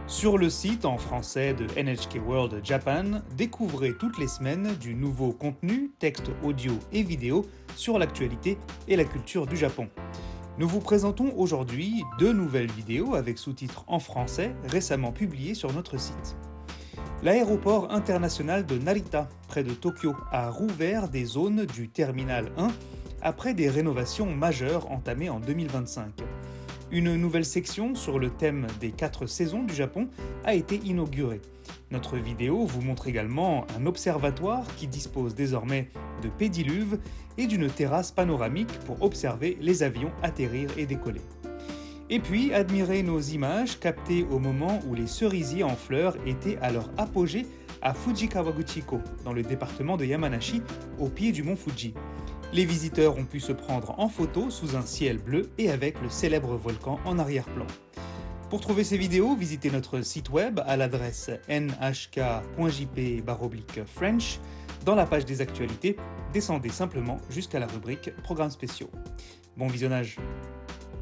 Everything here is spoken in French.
Sur le site en français de NHK World Japan, découvrez toutes les semaines du nouveau contenu, texte audio et vidéo sur l'actualité et la culture du Japon. Nous vous présentons aujourd'hui 2 nouvelles vidéos avec sous-titres en français récemment publiées sur notre site. L'aéroport international de Narita, près de Tokyo, a rouvert des zones du Terminal 1 après des rénovations majeures entamées en 2025. Une nouvelle section sur le thème des 4 saisons du Japon a été inaugurée. Notre vidéo vous montre également un observatoire qui dispose désormais de pédiluves et d'une terrasse panoramique pour observer les avions atterrir et décoller. Et puis, admirez nos images captées au moment où les cerisiers en fleurs étaient à leur apogée à Fujikawaguchiko, dans le département de Yamanashi, au pied du mont Fuji. Les visiteurs ont pu se prendre en photo sous un ciel bleu et avec le célèbre volcan en arrière-plan. Pour trouver ces vidéos, visitez notre site web à l'adresse nhk.jp/French. Dans la page des actualités, descendez simplement jusqu'à la rubrique Programmes spéciaux. Bon visionnage!